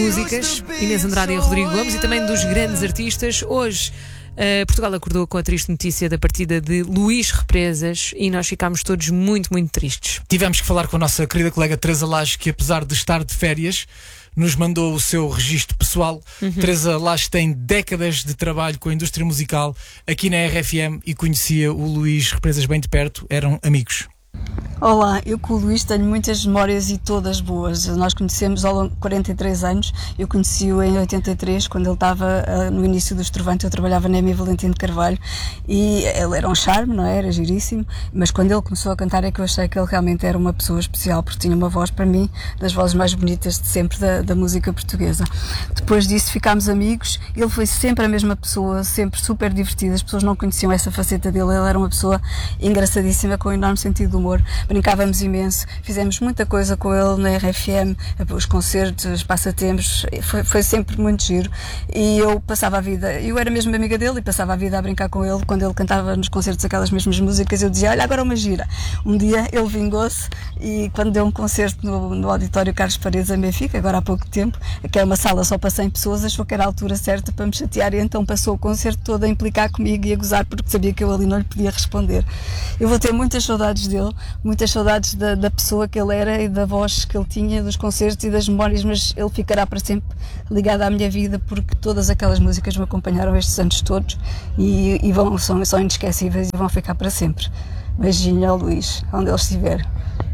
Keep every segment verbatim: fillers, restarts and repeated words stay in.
Músicas, Inês Andrade e Rodrigo Gomes, e também dos grandes artistas. Hoje uh, Portugal acordou com a triste notícia da partida de Luís Represas e nós ficámos todos muito, muito tristes. Tivemos que falar com a nossa querida colega Teresa Lage, que apesar de estar de férias, nos mandou o seu registro pessoal. Uhum. Teresa Lage tem décadas de trabalho com a indústria musical aqui na R F M e conhecia o Luís Represas bem de perto, eram amigos. Olá, eu com o Luís tenho muitas memórias e todas boas. Nós conhecemos ao longo de quarenta e três anos. Eu conheci-o em oitenta e três, quando ele estava uh, no início do Estrovante. Eu trabalhava na Emi Valentim de Carvalho e ele era um charme, não é? Era giríssimo. Mas quando ele começou a cantar é que eu achei que ele realmente era uma pessoa especial, porque tinha uma voz, para mim, das vozes mais bonitas de sempre da, da música portuguesa. Depois disso ficámos amigos. Ele foi sempre a mesma pessoa, sempre super divertido. As pessoas não conheciam essa faceta dele. Ele era uma pessoa engraçadíssima, com um enorme sentido de humor. Brincávamos imenso, fizemos muita coisa com ele na R F M, os concertos, os passatempos, foi, foi sempre muito giro. E eu passava a vida, eu era mesmo amiga dele e passava a vida a brincar com ele. Quando ele cantava nos concertos aquelas mesmas músicas, eu dizia: olha, agora uma gira. Um dia ele vingou-se e quando deu um concerto no, no auditório Carlos Paredes em Benfica, agora há pouco tempo, que é uma sala só para cem pessoas, achou que era a altura certa para me chatear e então passou o concerto todo a implicar comigo e a gozar, porque sabia que eu ali não lhe podia responder. Eu vou ter muitas saudades dele, muitas saudades da, da pessoa que ele era e da voz que ele tinha, dos concertos e das memórias, mas ele ficará para sempre ligado à minha vida, porque todas aquelas músicas me acompanharam estes anos todos e, e vão, são, são inesquecíveis e vão ficar para sempre. Beijinho ao Luís, onde ele estiver.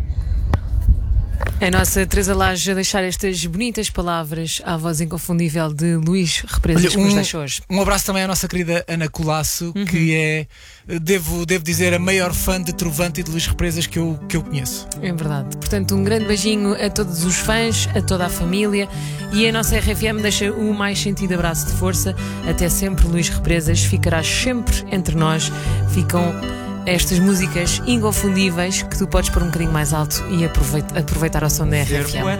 A nossa Teresa Lage a deixar estas bonitas palavras à voz inconfundível de Luís Represas. Olha, que nos um, deixa hoje. Um abraço também à nossa querida Ana Colasso, uhum. que é, devo, devo dizer, a maior fã de Trovante e de Luís Represas que eu, que eu conheço. É verdade. Portanto, um grande beijinho a todos os fãs, a toda a família, e a nossa R F M deixa o mais sentido abraço de força. Até sempre, Luís Represas ficará sempre entre nós. Ficam estas músicas inconfundíveis que tu podes pôr um bocadinho mais alto e aproveitar ao som da R F M.